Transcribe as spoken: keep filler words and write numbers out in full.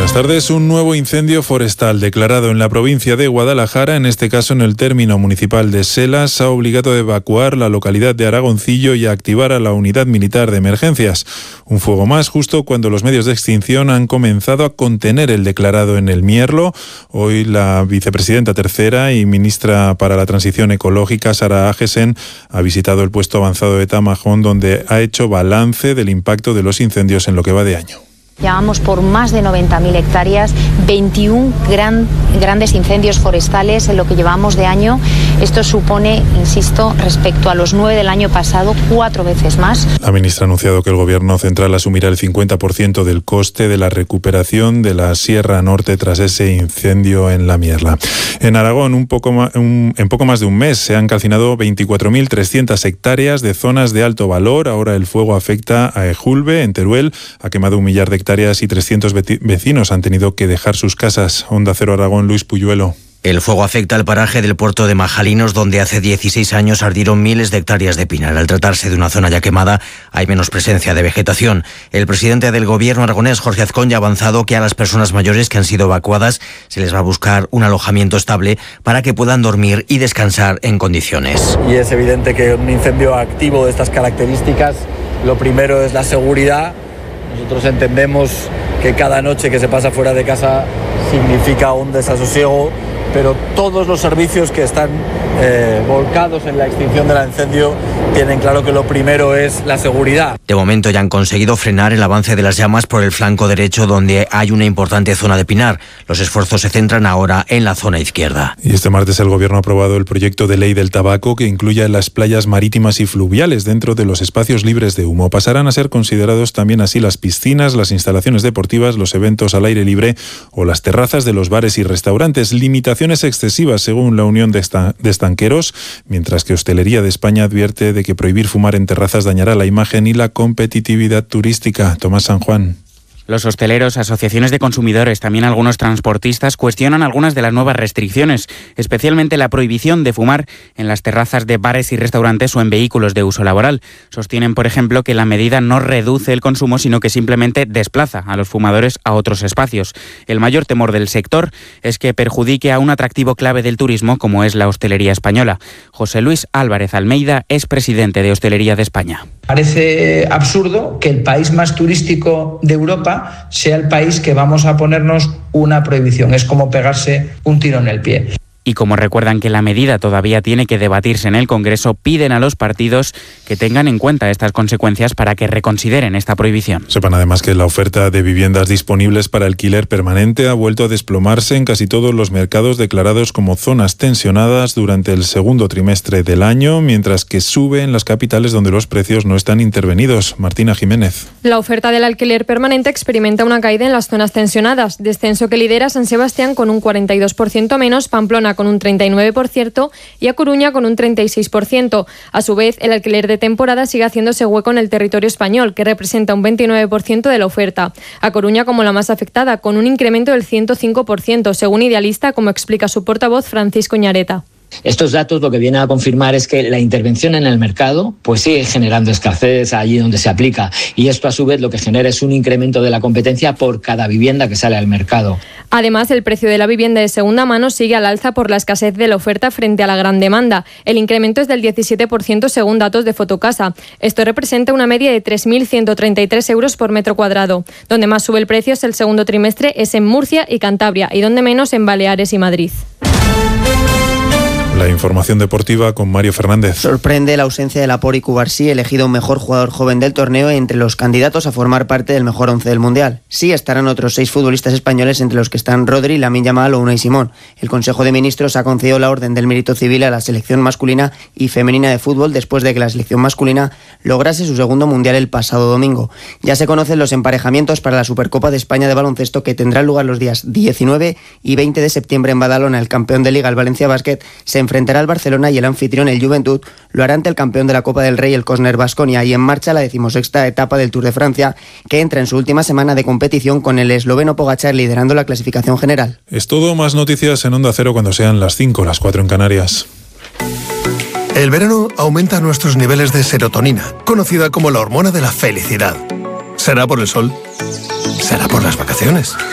Buenas tardes. Un nuevo incendio forestal declarado en la provincia de Guadalajara, en este caso en el término municipal de Selas, ha obligado a evacuar la localidad de Aragoncillo y a activar a la unidad militar de emergencias. Un fuego más justo cuando los medios de extinción han comenzado a contener el declarado en el Mierlo. Hoy la vicepresidenta tercera y ministra para la Transición Ecológica, Sara Agesen, ha visitado el puesto avanzado de Tamajón, donde ha hecho balance del impacto de los incendios en lo que va de año. Llevamos por más de noventa mil hectáreas, veintiún gran, grandes incendios forestales en lo que llevamos de año. Esto supone, insisto, respecto a los nueve del año pasado, cuatro veces más. La ministra ha anunciado que el Gobierno central asumirá el cincuenta por ciento del coste de la recuperación de la Sierra Norte tras ese incendio en la Mierla. En Aragón, un poco ma- un, en poco más de un mes, se han calcinado veinticuatro mil trescientas hectáreas de zonas de alto valor. Ahora el fuego afecta a Ejulbe, en Teruel, ha quemado un millar de hectáreas y trescientos vecinos han tenido que dejar sus casas. Onda Cero Aragón, Luis Puyuelo. El fuego afecta al paraje del puerto de Majalinos, donde hace dieciséis años ardieron miles de hectáreas de pinar. Al tratarse de una zona ya quemada, hay menos presencia de vegetación. El presidente del Gobierno aragonés, Jorge Azcón, ya ha avanzado que a las personas mayores que han sido evacuadas se les va a buscar un alojamiento estable para que puedan dormir y descansar en condiciones. Y es evidente que un incendio activo de estas características, lo primero es la seguridad. Nosotros entendemos que cada noche que se pasa fuera de casa significa un desasosiego, pero todos los servicios que están eh, volcados en la extinción del incendio tienen claro que lo primero es la seguridad. De momento ya han conseguido frenar el avance de las llamas por el flanco derecho, donde hay una importante zona de pinar. Los esfuerzos se centran ahora en la zona izquierda. Y este martes el Gobierno ha aprobado el proyecto de ley del tabaco que incluye las playas marítimas y fluviales dentro de los espacios libres de humo. Pasarán a ser considerados también así las piscinas, las instalaciones deportivas, los eventos al aire libre o las terrazas de los bares y restaurantes. Limitaciones excesivas según la Unión de, Esta- de Estanqueros, mientras que Hostelería de España advierte de que prohibir fumar en terrazas dañará la imagen y la competitividad turística. Tomás San Juan. Los hosteleros, asociaciones de consumidores, también algunos transportistas cuestionan algunas de las nuevas restricciones, especialmente la prohibición de fumar en las terrazas de bares y restaurantes o en vehículos de uso laboral. Sostienen, por ejemplo, que la medida no reduce el consumo, sino que simplemente desplaza a los fumadores a otros espacios. El mayor temor del sector es que perjudique a un atractivo clave del turismo como es la hostelería española. José Luis Álvarez Almeida es presidente de Hostelería de España. Parece absurdo que el país más turístico de Europa sea el país que vamos a ponernos una prohibición. Es como pegarse un tiro en el pie. Y como recuerdan que la medida todavía tiene que debatirse en el Congreso, piden a los partidos que tengan en cuenta estas consecuencias para que reconsideren esta prohibición. Sepan además que la oferta de viviendas disponibles para alquiler permanente ha vuelto a desplomarse en casi todos los mercados declarados como zonas tensionadas durante el segundo trimestre del año, mientras que sube en las capitales donde los precios no están intervenidos. Martina Jiménez. La oferta del alquiler permanente experimenta una caída en las zonas tensionadas, descenso que lidera San Sebastián con un cuarenta y dos por ciento menos, Pamplona con un treinta y nueve por ciento y a Coruña con un treinta y seis por ciento. A su vez, el alquiler de temporada sigue haciéndose hueco en el territorio español, que representa un veintinueve por ciento de la oferta. A Coruña como la más afectada, con un incremento del ciento cinco por ciento, según Idealista, como explica su portavoz Francisco Ñareta. Estos datos lo que vienen a confirmar es que la intervención en el mercado pues sigue generando escasez allí donde se aplica, y esto a su vez lo que genera es un incremento de la competencia por cada vivienda que sale al mercado. Además, el precio de la vivienda de segunda mano sigue al alza por la escasez de la oferta frente a la gran demanda. El incremento es del diecisiete por ciento según datos de Fotocasa. Esto representa una media de tres mil ciento treinta y tres euros por metro cuadrado. Donde más sube el precio es el segundo trimestre es en Murcia y Cantabria, y donde menos en Baleares y Madrid. La información deportiva con Mario Fernández. Sorprende la ausencia de Laporte y Cubarsí, elegido mejor jugador joven del torneo entre los candidatos a formar parte del mejor once del Mundial. Sí estarán otros seis futbolistas españoles, entre los que están Rodri, Lamine Yamal o Unai Simón. El Consejo de Ministros ha concedido la Orden del Mérito Civil a la selección masculina y femenina de fútbol después de que la selección masculina lograse su segundo Mundial el pasado domingo. Ya se conocen los emparejamientos para la Supercopa de España de baloncesto, que tendrá lugar los días diecinueve y veinte de septiembre en Badalona. El campeón de Liga, el Valencia Basket, se enfrentará al Barcelona y el anfitrión, el Juventud, lo hará ante el campeón de la Copa del Rey, el Cosner Baskonia. Y en marcha la decimosexta etapa del Tour de Francia, que entra en su última semana de competición con el esloveno Pogačar liderando la clasificación general. Es todo, más noticias en Onda Cero cuando sean las cinco, las cuatro en Canarias. El verano aumenta nuestros niveles de serotonina, conocida como la hormona de la felicidad. ¿Será por el sol? ¿Será por las vacaciones?